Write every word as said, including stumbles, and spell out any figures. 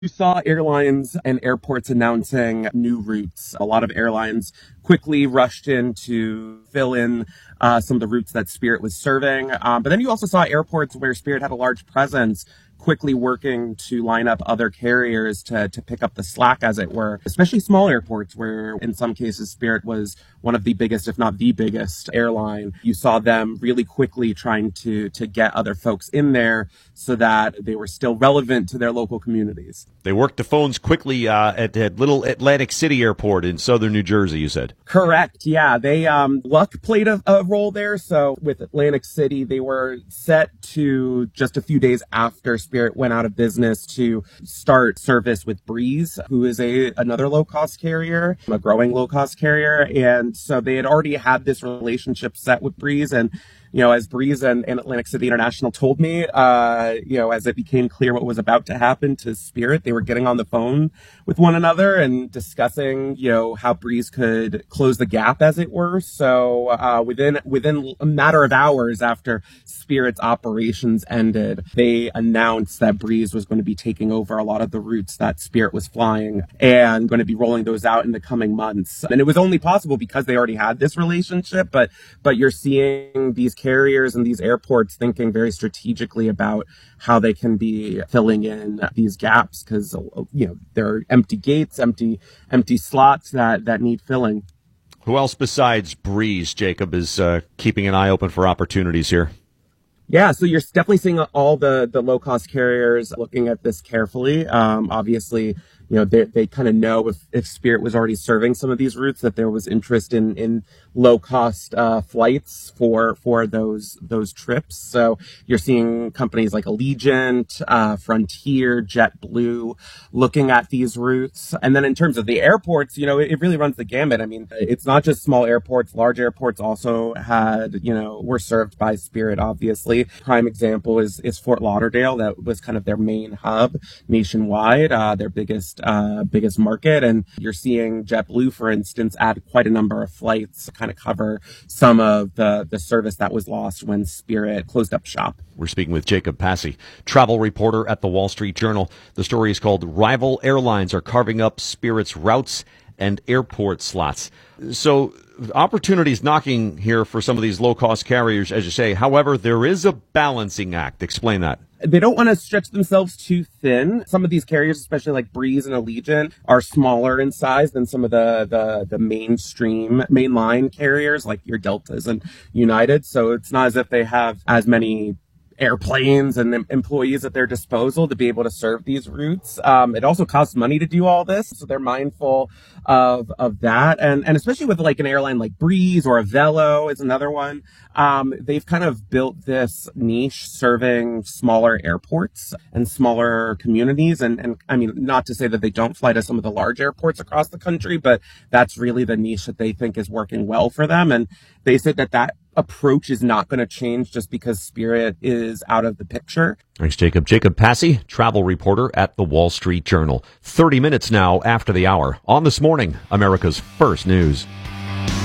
You saw airlines and airports announcing new routes. A lot of airlines quickly rushed in to fill in uh, some of the routes that Spirit was serving. Um, but then you also saw airports where Spirit had a large presence quickly working to line up other carriers to, to pick up the slack, as it were, especially small airports where in some cases Spirit was one of the biggest, if not the biggest airline. You saw them really quickly trying to, to get other folks in there so that they were still relevant to their local communities. They worked the phones quickly uh, at, at Little Atlantic City Airport in southern New Jersey, you said. Correct. Yeah. They, um, luck played a, a role there. So with Atlantic City, they were set to just a few days after Spirit went out of business to start service with Breeze, who is a another low-cost carrier, a growing low-cost carrier. And so they had already had this relationship set with Breeze. And you know, as Breeze and, and Atlantic City International told me, uh, you know, as it became clear what was about to happen to Spirit, they were getting on the phone with one another and discussing, you know, how Breeze could close the gap, as it were. So uh, within within a matter of hours after Spirit's operations ended, they announced that Breeze was going to be taking over a lot of the routes that Spirit was flying and going to be rolling those out in the coming months. And it was only possible because they already had this relationship, but but you're seeing these carriers and these airports thinking very strategically about how they can be filling in these gaps because, you know, there are empty gates, empty empty slots that, that need filling. Who else besides Breeze, Jacob, is uh, keeping an eye open for opportunities here? Yeah, so you're definitely seeing all the, the low-cost carriers looking at this carefully. Um, obviously, you know, they they kind of know if, if Spirit was already serving some of these routes that there was interest in, in low-cost uh, flights for for those those trips. So you're seeing companies like Allegiant, uh, Frontier, JetBlue looking at these routes. And then in terms of the airports, you know, it, it really runs the gamut. I mean, it's not just small airports. Large airports also had, you know, were served by Spirit, obviously. Prime example is, is Fort Lauderdale. That was kind of their main hub nationwide, uh, their biggest Uh, biggest market. And you're seeing JetBlue, for instance, add quite a number of flights to kind of cover some of the, the service that was lost when Spirit closed up shop. We're speaking with Jacob Passy, travel reporter at the Wall Street Journal. The story is called Rival Airlines Are Carving Up Spirit's Routes and Airport Slots. So opportunities knocking here for some of these low-cost carriers, as you say. However, there is a balancing act. Explain that. They don't want to stretch themselves too thin. Some of these carriers, especially like Breeze and Allegiant, are smaller in size than some of the, the, the mainstream, mainline carriers like your Deltas and United. So it's not as if they have as many airplanes and employees at their disposal to be able to serve these routes. Um, it also costs money to do all this, so they're mindful of of that. And and especially with like an airline like Breeze or Avelo is another one. Um, they've kind of built this niche serving smaller airports and smaller communities. And, and I mean, not to say that they don't fly to some of the large airports across the country, but that's really the niche that they think is working well for them. And they said that that approach is not going to change just because Spirit is out of the picture. Thanks, Jacob. Jacob Passy, travel reporter at the Wall Street Journal. thirty minutes now after the hour on This Morning, America's First News.